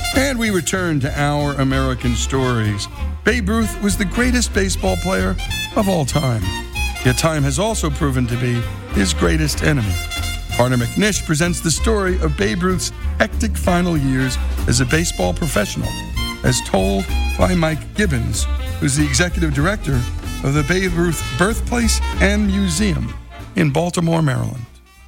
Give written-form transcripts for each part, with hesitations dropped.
And we return to our American stories. Babe Ruth was the greatest baseball player of all time. Yet time has also proven to be his greatest enemy. Partner McNish presents the story of Babe Ruth's hectic final years as a baseball professional, as told by Mike Gibbons, who's the executive director of the Babe Ruth Birthplace and Museum in Baltimore, Maryland.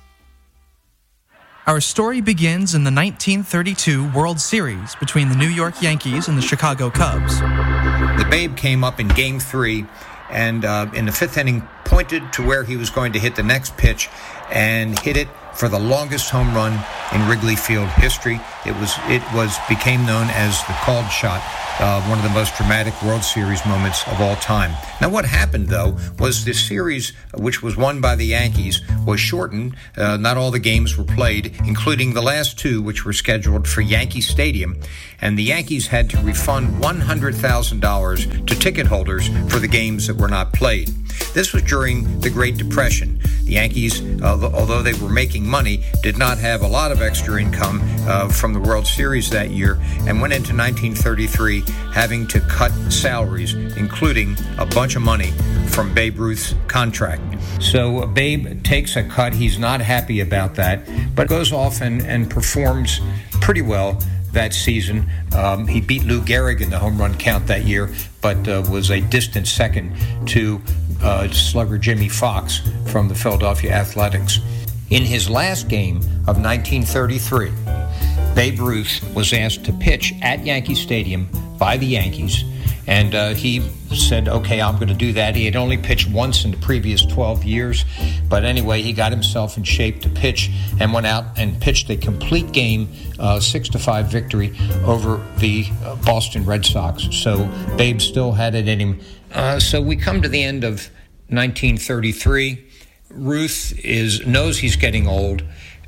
Our story begins in the 1932 World Series between the New York Yankees and the Chicago Cubs. The Babe came up in Game 3 and in the fifth inning pointed to where he was going to hit the next pitch and hit it for the longest home run in Wrigley Field history. It became known as the called shot, one of the most dramatic World Series moments of all time. Now, what happened, though, was this series, which was won by the Yankees, was shortened. Not all the games were played, including the last two, which were scheduled for Yankee Stadium. And the Yankees had to refund $100,000 to ticket holders for the games that were not played. This was during the Great Depression. The Yankees, although they were making money, did not have a lot of extra income from the World Series that year, and went into 1933 having to cut salaries, including a bunch of money from Babe Ruth's contract. So Babe takes a cut. He's not happy about that, but goes off and performs pretty well that season. He beat Lou Gehrig in the home run count that year, but was a distant second to slugger Jimmy Fox from the Philadelphia Athletics. In his last game of 1933, Babe Ruth was asked to pitch at Yankee Stadium by the Yankees, and he said, okay, I'm going to do that. He had only pitched once in the previous 12 years, but anyway, he got himself in shape to pitch and went out and pitched a complete game, 6-5 victory over the Boston Red Sox. So Babe still had it in him. So we come to the end of 1933. Ruth knows he's getting old.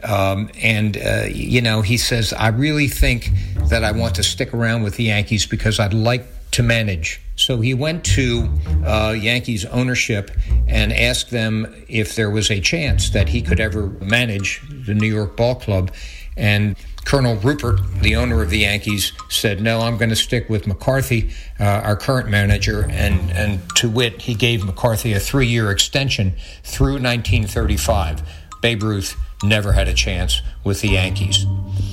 He says, I really think that I want to stick around with the Yankees because I'd like to manage. So he went to Yankees ownership and asked them if there was a chance that he could ever manage the New York Ball Club. And Colonel Rupert, the owner of the Yankees, said, no, I'm going to stick with McCarthy, our current manager. And to wit, he gave McCarthy a 3-year extension through 1935. Babe Ruth never had a chance with the Yankees.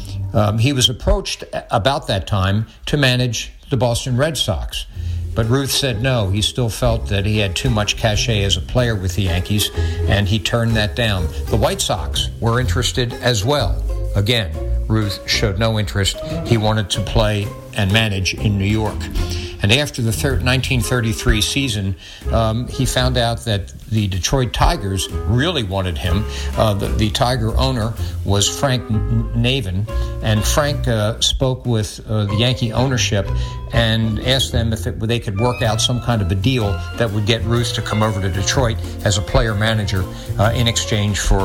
He was approached about that time to manage the Boston Red Sox, but Ruth said no. He still felt that he had too much cachet as a player with the Yankees, and he turned that down. The White Sox were interested as well. Again, Ruth showed no interest. He wanted to play and manage in New York. And after the 1933 season, he found out that the Detroit Tigers really wanted him. The Tiger owner was Frank Navin, and Frank spoke with the Yankee ownership and asked them if they could work out some kind of a deal that would get Ruth to come over to Detroit as a player manager in exchange for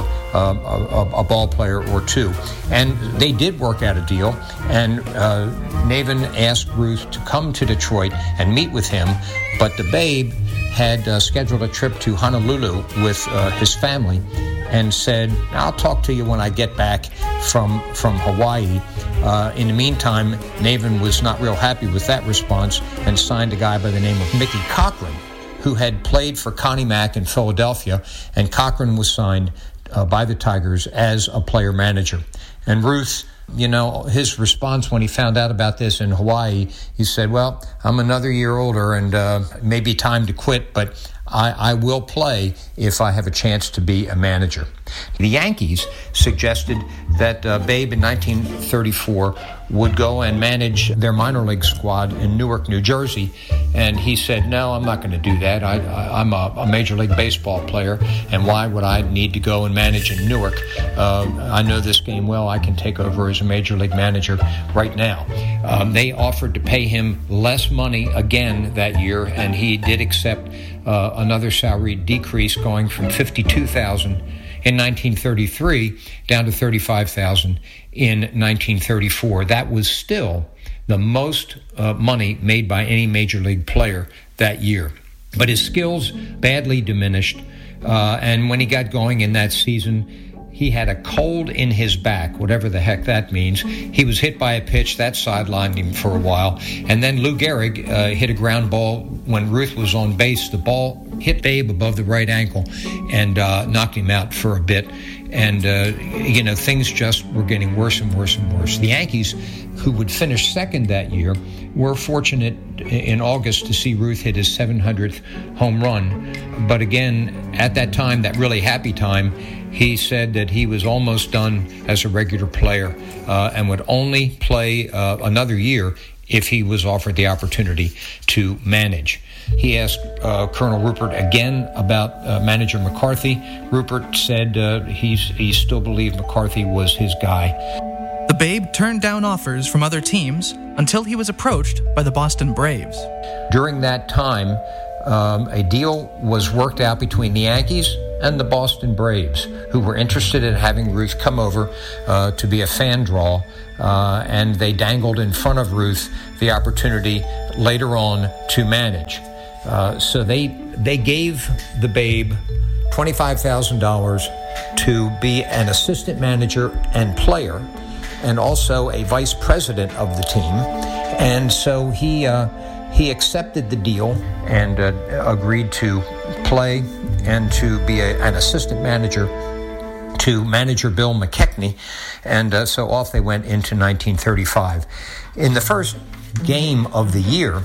a ball player or two. And they did work out a deal, and Navin asked Ruth to come to Detroit and meet with him, but the Babe had scheduled a trip to Honolulu with his family and said, I'll talk to you when I get back from Hawaii. In the meantime, Navin was not real happy with that response and signed a guy by the name of Mickey Cochran, who had played for Connie Mack in Philadelphia, and Cochran was signed by the Tigers as a player manager. And Ruth, his response when he found out about this in Hawaii, he said, well, I'm another year older and it may be time to quit, but I will play if I have a chance to be a manager. The Yankees suggested that Babe in 1934 would go and manage their minor league squad in Newark, New Jersey, and he said, no, I'm not going to do that. I'm a Major League Baseball player, and why would I need to go and manage in Newark? I know this game well. I can take over as a Major League manager right now. They offered to pay him less money again that year, and he did accept another salary decrease, going from $52,000 in 1933 down to $35,000 in 1934. That was still the most money made by any major league player that year. But his skills badly diminished, and when he got going in that season, he had a cold in his back, whatever the heck that means. He was hit by a pitch that sidelined him for a while, and then Lou Gehrig hit a ground ball when Ruth was on base. The ball hit Babe above the right ankle and knocked him out for a bit. And, things just were getting worse and worse and worse. The Yankees, who would finish second that year, were fortunate in August to see Ruth hit his 700th home run. But again, at that time, that really happy time, he said that he was almost done as a regular player and would only play another year if he was offered the opportunity to manage. He asked Colonel Rupert again about manager McCarthy. Rupert said he still believed McCarthy was his guy. The Babe turned down offers from other teams until he was approached by the Boston Braves. During that time, a deal was worked out between the Yankees and the Boston Braves, who were interested in having Ruth come over to be a fan draw, and they dangled in front of Ruth the opportunity later on to manage. So they gave the Babe $25,000 to be an assistant manager and player, and also a vice president of the team. And so he accepted the deal and agreed to play and to be an assistant manager to manager Bill McKechnie. And so off they went into 1935. In the first game of the year,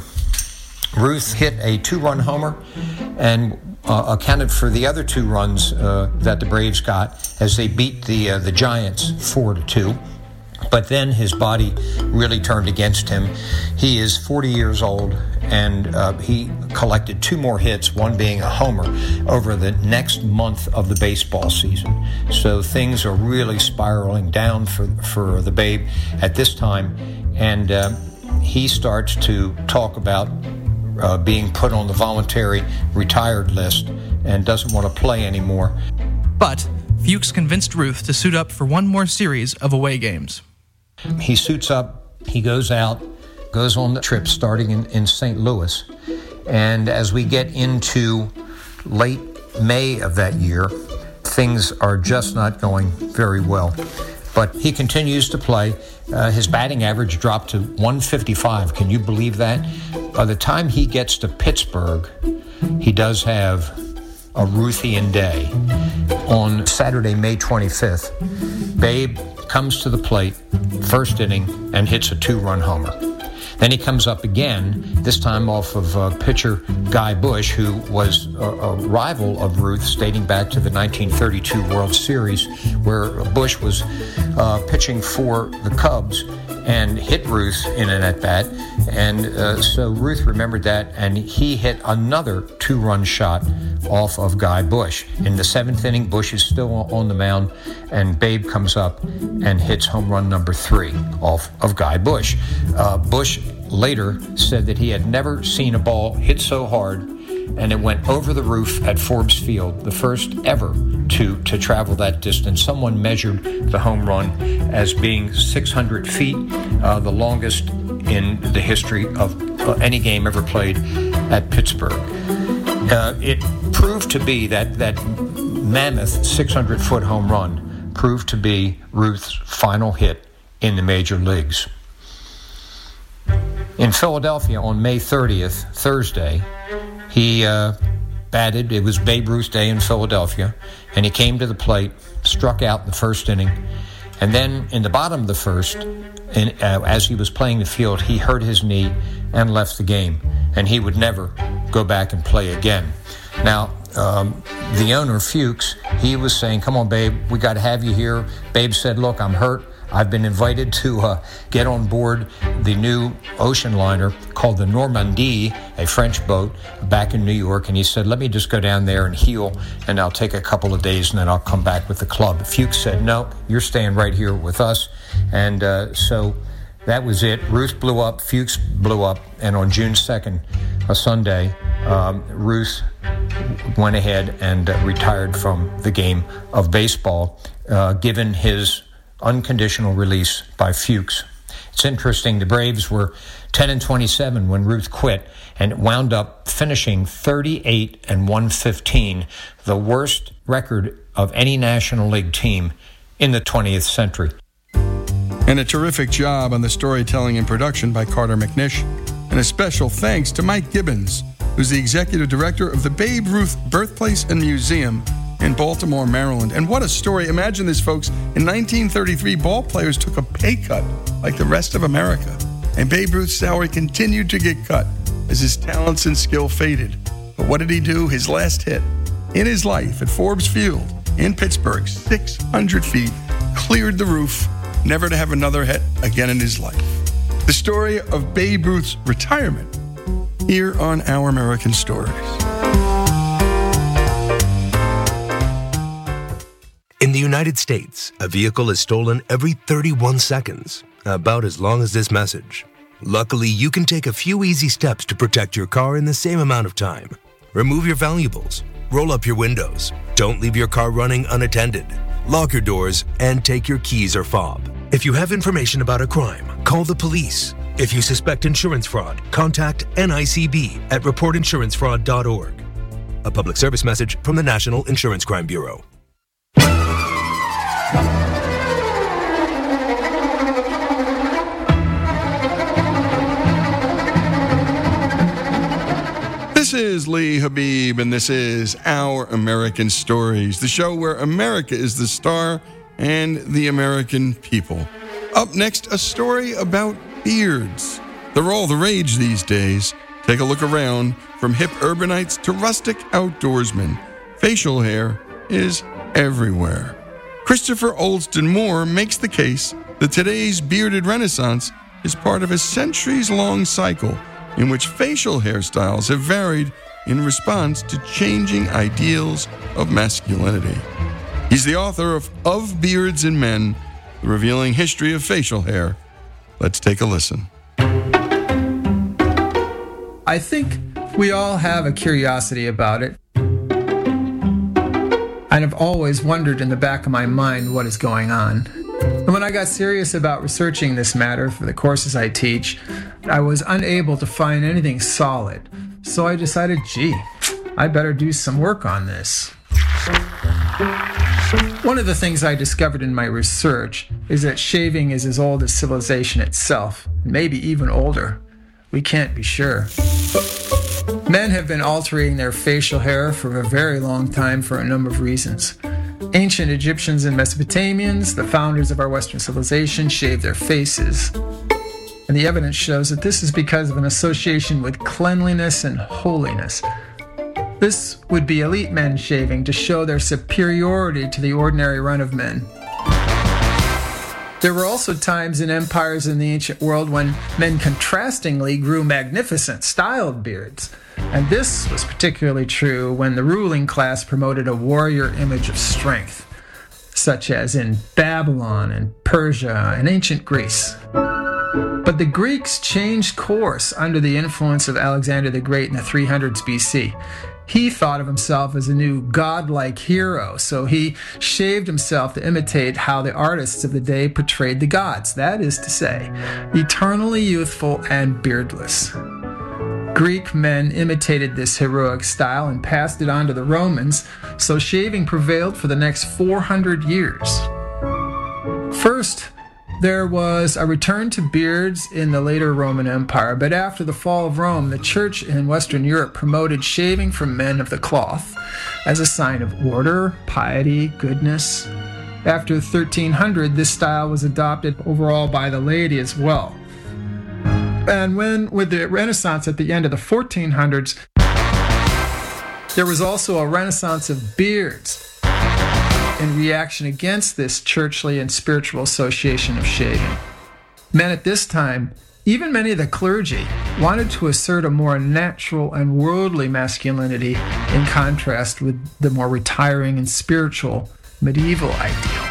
Ruth hit a 2-run homer and accounted for the other 2 runs that the Braves got as they beat the Giants 4-2. But then his body really turned against him. He is 40 years old, and he collected 2 more hits, one being a homer, over the next month of the baseball season. So things are really spiraling down for the Babe at this time, and he starts to talk about being put on the voluntary retired list and doesn't want to play anymore. But Fuchs convinced Ruth to suit up for one more series of away games. He suits up, he goes out, goes on the trip starting in St. Louis. And as we get into late May of that year, things are just not going very well. But he continues to play. His batting average dropped to 155. Can you believe that? By the time he gets to Pittsburgh, he does have a Ruthian day. On Saturday, May 25th, Babe comes to the plate, first inning, and hits a 2-run homer. Then he comes up again, this time off of pitcher Guy Bush, who was a rival of Ruth dating back to the 1932 World Series, where Bush was pitching for the Cubs and hit Ruth in an at-bat. And so Ruth remembered that, and he hit another 2-run shot off of Guy Bush. In the 7th inning, Bush is still on the mound, and Babe comes up and hits home run number 3 off of Guy Bush. Bush later said that he had never seen a ball hit so hard, and it went over the roof at Forbes Field, the first ever to travel that distance. Someone measured the home run as being 600 feet, the longest in the history of any game ever played at Pittsburgh. It proved to be that mammoth 600-foot home run proved to be Ruth's final hit in the major leagues. In Philadelphia on May 30th, Thursday, he batted. It was Babe Ruth Day in Philadelphia, and he came to the plate, struck out in the first inning, and then in the bottom of the first, as he was playing the field, he hurt his knee and left the game, and he would never go back and play again. Now, the owner, Fuchs, he was saying, "Come on, Babe, we got to have you here." Babe said, "Look, I'm hurt. I've been invited to get on board the new ocean liner called the Normandie, a French boat, back in New York." And he said, "Let me just go down there and heal, and I'll take a couple of days, and then I'll come back with the club." Fuchs said, "No, you're staying right here with us." And so that was it. Ruth blew up, Fuchs blew up, and on June 2nd, a Sunday, Ruth went ahead and retired from the game of baseball, given his unconditional release by Fuchs. It's interesting, the Braves were 10-27 when Ruth quit, and wound up finishing 38-115, the worst record of any National League team in the 20th century. And a terrific job on the storytelling and production by Carter McNish. And a special thanks to Mike Gibbons, who's the executive director of the Babe Ruth Birthplace and Museum in Baltimore, Maryland. And what a story. Imagine this, folks. In 1933, ball players took a pay cut like the rest of America. And Babe Ruth's salary continued to get cut as his talents and skill faded. But what did he do? His last hit in his life at Forbes Field in Pittsburgh, 600 feet, cleared the roof, never to have another hit again in his life. The story of Babe Ruth's retirement here on Our American Stories. In the United States, a vehicle is stolen every 31 seconds, about as long as this message. Luckily, you can take a few easy steps to protect your car in the same amount of time. Remove your valuables, roll up your windows, don't leave your car running unattended, lock your doors, and take your keys or fob. If you have information about a crime, call the police. If you suspect insurance fraud, contact NICB at reportinsurancefraud.org. A public service message from the National Insurance Crime Bureau. This is Lee Habib, and this is Our American Stories, the show where America is the star and the American people. Up next, a story about beards. They're all the rage these days. Take a look around. From hip urbanites to rustic outdoorsmen, facial hair is everywhere. Christopher Oldston Moore makes the case that today's bearded renaissance is part of a centuries-long cycle in which facial hairstyles have varied in response to changing ideals of masculinity. He's the author of Beards in Men, the revealing history of facial hair. Let's take a listen. I think we all have a curiosity about it. And I've always wondered in the back of my mind what is going on. And when I got serious about researching this matter for the courses I teach, I was unable to find anything solid. So I decided, I better do some work on this. One of the things I discovered in my research is that shaving is as old as civilization itself, maybe even older. We can't be sure. Men have been altering their facial hair for a very long time for a number of reasons. Ancient Egyptians and Mesopotamians, the founders of our Western civilization, shaved their faces. And the evidence shows that this is because of an association with cleanliness and holiness. This would be elite men shaving to show their superiority to the ordinary run of men. There were also times in empires in the ancient world when men contrastingly grew magnificent, styled beards. And this was particularly true when the ruling class promoted a warrior image of strength, such as in Babylon and Persia and ancient Greece. But the Greeks changed course under the influence of Alexander the Great in the 300s BC. He thought of himself as a new godlike hero, so he shaved himself to imitate how the artists of the day portrayed the gods, that is to say, eternally youthful and beardless. Greek men imitated this heroic style and passed it on to the Romans, so shaving prevailed for the next 400 years. First, there was a return to beards in the later Roman Empire, but after the fall of Rome, the church in Western Europe promoted shaving for men of the cloth as a sign of order, piety, goodness. After 1300, this style was adopted overall by the laity as well. And with the Renaissance at the end of the 1400s, there was also a renaissance of beards in reaction against this churchly and spiritual association of shaving. Men at this time, even many of the clergy, wanted to assert a more natural and worldly masculinity in contrast with the more retiring and spiritual medieval ideal.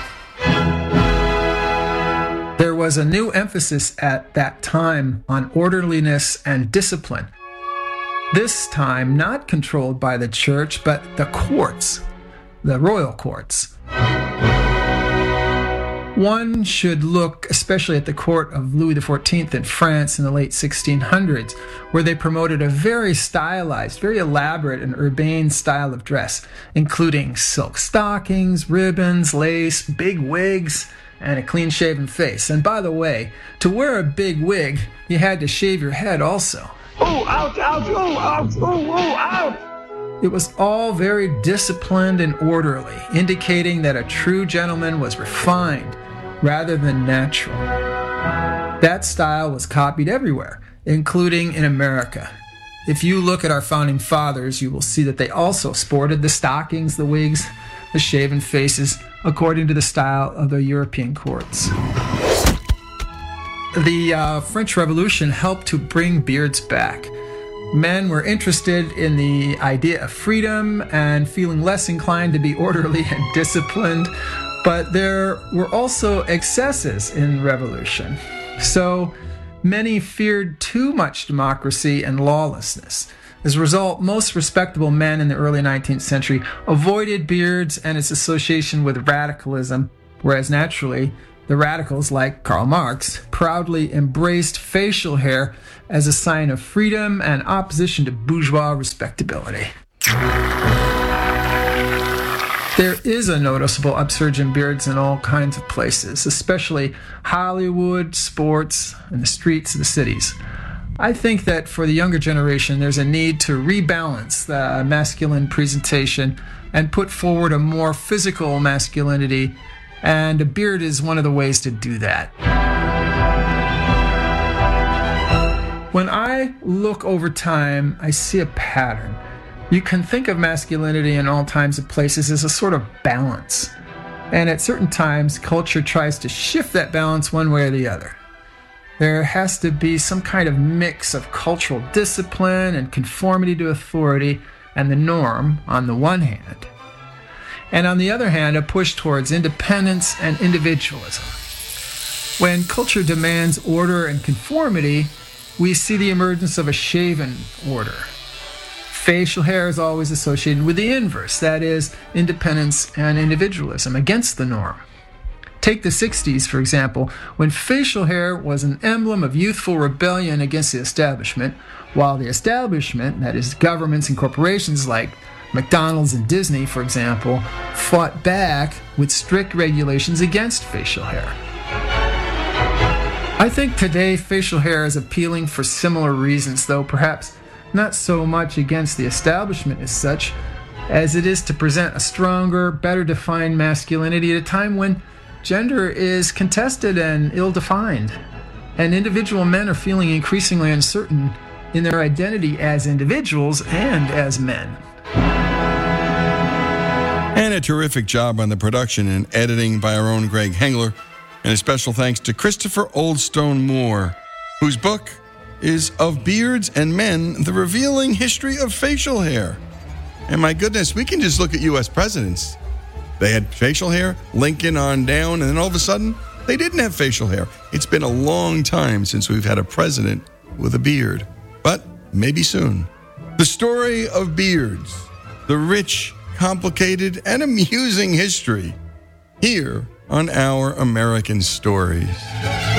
There was a new emphasis at that time on orderliness and discipline. This time not controlled by the church, but the courts, the royal courts. One should look especially at the court of Louis XIV in France in the late 1600s, where they promoted a very stylized, very elaborate and urbane style of dress, including silk stockings, ribbons, lace, big wigs, and a clean-shaven face. And by the way, to wear a big wig, you had to shave your head also. Oh, ouch, ouch, oh, ouch, oh, ouch! It was all very disciplined and orderly, indicating that a true gentleman was refined rather than natural. That style was copied everywhere, including in America. If you look at our founding fathers, you will see that they also sported the stockings, the wigs, the shaven faces, according to the style of their European courts. The French Revolution helped to bring beards back. Men were interested in the idea of freedom and feeling less inclined to be orderly and disciplined, but there were also excesses in revolution. So many feared too much democracy and lawlessness. As a result, most respectable men in the early 19th century avoided beards and its association with radicalism, whereas naturally, the radicals, like Karl Marx, proudly embraced facial hair as a sign of freedom and opposition to bourgeois respectability. There is a noticeable upsurge in beards in all kinds of places, especially Hollywood, sports, and the streets of the cities. I think that for the younger generation, there's a need to rebalance the masculine presentation and put forward a more physical masculinity, and a beard is one of the ways to do that. When I look over time, I see a pattern. You can think of masculinity in all times and places as a sort of balance. And at certain times, culture tries to shift that balance one way or the other. There has to be some kind of mix of cultural discipline and conformity to authority and the norm on the one hand, and on the other hand, a push towards independence and individualism. When culture demands order and conformity, we see the emergence of a shaven order. Facial hair is always associated with the inverse, that is, independence and individualism against the norm. Take the 60s, for example, when facial hair was an emblem of youthful rebellion against the establishment, while the establishment, that is, governments and corporations like McDonald's and Disney, for example, fought back with strict regulations against facial hair. I think today facial hair is appealing for similar reasons, though perhaps not so much against the establishment as such, as it is to present a stronger, better defined masculinity at a time when gender is contested and ill-defined, and individual men are feeling increasingly uncertain in their identity as individuals and as men. And a terrific job on the production and editing by our own Greg Hengler. And a special thanks to Christopher Oldstone Moore, whose book is Of Beards and Men, The Revealing History of Facial Hair. And my goodness, we can just look at U.S. presidents. They had facial hair, Lincoln on down, and then all of a sudden, they didn't have facial hair. It's been a long time since we've had a president with a beard. But maybe soon. The story of beards, the rich, complicated, and amusing history, here on Our American Stories.